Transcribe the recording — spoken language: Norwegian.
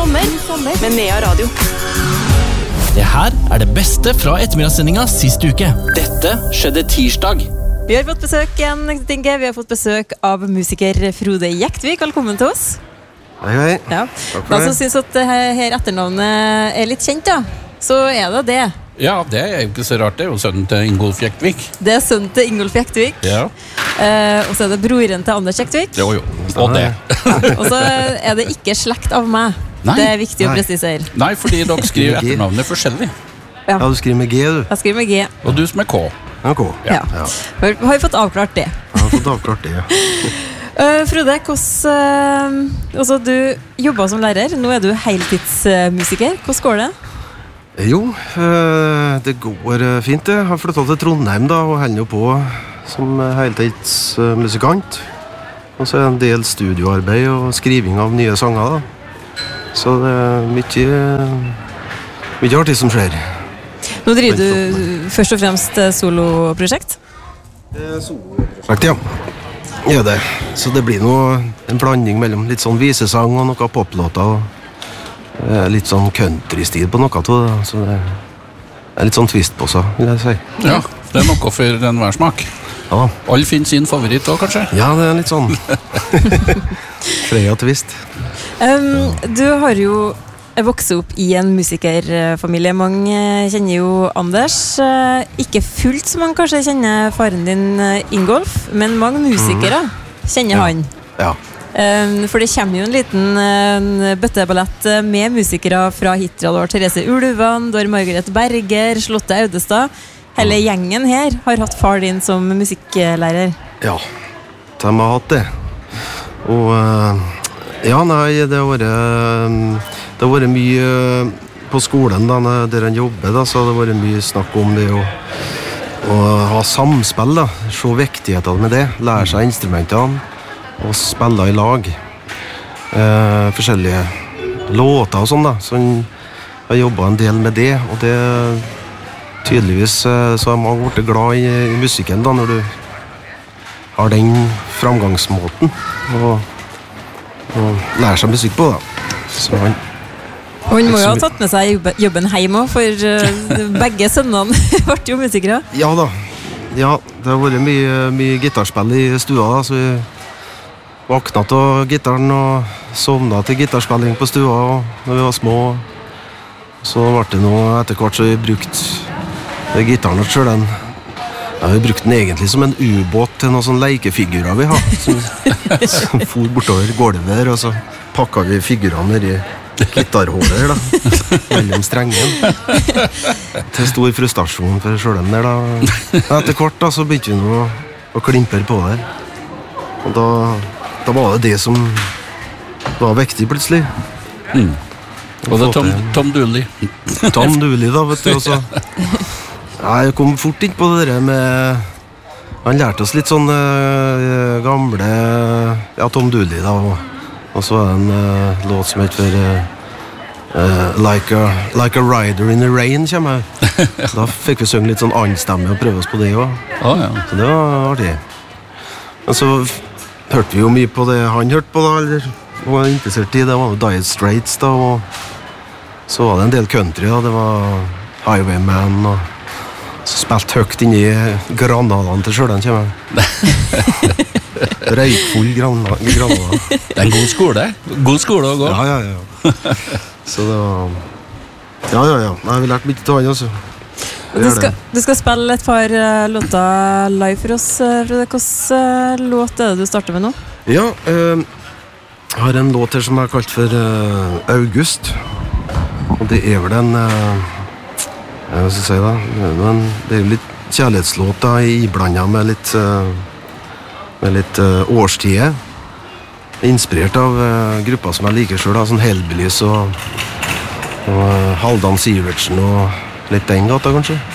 sommer med Nea Radio. Det her det beste fra ettermiddagssendinga sist uke. Dette skjedde tirsdag. Vi har fått besøk igjen, Tinke. Vi har fått besøk av musiker Frode Jektvik. Velkommen til oss. Hei. Ja. Takk for det. som synes at det her etternavnet litt kjent, da, så det. Ja, det jo ikke så rart. Det jo sønnen til Ingolf Jektvik. Det sønnen til Ingolf Jektvik. Ja. Og så det broren til Anders Jektvik. Jo. Og det. Og så det ikke slekt av meg. Nei. Det viktig å presisere. Nei, fordi dere skriver etternavnet forskjellig. Ja, du skriver med G, du. Jeg skriver med G. Og du som K. Ok. Ja. Har vi fått avklart det? Jeg har fått avklart det, ja. Frode, hvordan du jobber som lærer. Nå du heltidsmusiker. Hvordan går det? Jo, det går fint det. Jeg har flyttet til Trondheim da, og holder jo på som heltidsmusikant. Og så en del studioarbeid og skriving av nye sanger da. Så det mye artig som skjer. Nå driver du først og fremst soloprosjekt? Soloprosjekt, ja. Ja, det. Så det blir en blanding mellom litt sånn visesang og noe poplåter og litt sånn countrystil på noe av det. Så det litt sånn twist på seg, vil jeg si. Ja, det noe for enhver smak. Ja. Alle finner sin favoritt også, kanskje? Ja, det litt sånn Freya twist. Du har jo vokst opp i en musikerfamilie. Mange kjenner jo Anders. Ikke fullt som man kanskje kjenner faren din Ingolf, men mange musikere kjenner han. Ja. For det kommer jo en liten bøtteballett med musikere fra Hitra. Du har Therese Ulvan, du har Margaret Berger, Charlotte Audestad. Hele gjengen her har hatt far din som musikklærer. Ja, de har hatt det. Og ja, nei, det har vært mye på skolen da, der han jobber da, så har det vært mye snakk om det å ha samspill da, se viktigheten med det, lære seg instrumentene og spille i lag. Forskjellige låter og sånn da, så han har jobbet en del med det, og det tydeligvis så har mange vært glad i musikken da, når du har den framgangsmåten og lærer seg musikk på da. Så han må jo ha tatt med seg jobben hjem også, for begge sønnene ble jo musikere. Ja da, ja, det har vært mye gitarspill i stua da, så vi vakna til gitaren og sovna til gitarspilling på stua når vi var små. Så ble det noe etter hvert så vi brukte gitaren og selv vi brukte den egentlig som en ubåt til noen sånne lekefigurer vi har som for bortover gulvet der, og så pakket vi figurene ned i gitarhåler da, mellom strengen til stor frustrasjon for selv der da. Etter hvert da, så begynte vi å klimper på der, og da var det som var viktig plutselig. Og det Tom Dooley. Tom Dooley da, vet du, også. Jeg kom fort inn på det der med han lærte oss litt sånn gamle Tom Dooley da, og så var det en låt som heter Like a Rider in the Rain kommer da fikk vi synge litt sånn anstemme og prøve oss på det også. Ja. Så det var artig. Men så hørte vi jo mye på det han hørte på da, eller var interessert i. Det var jo Dire Straits da, og så var det en del country da, det var Highwayman og så spilte høyt inn i granadene til sjølen kommer. Røykfull granada. Det en god skole. God skole å gå. Ja. Så det var Ja, jeg har lært mye til han også. Du skal spille et par låter live for oss, Frode. Hvilken låt det du starter med nå? Ja, jeg har en låt her som jeg har kalt for August. Og det vel en hva skal jeg si da? Det jo litt kjærlighetslåt da, iblandet med litt årstider. Inspirert av grupper som jeg liker selv, da, sånn Hellbillies og Halvdan Sivertsen og litt den gata kanskje.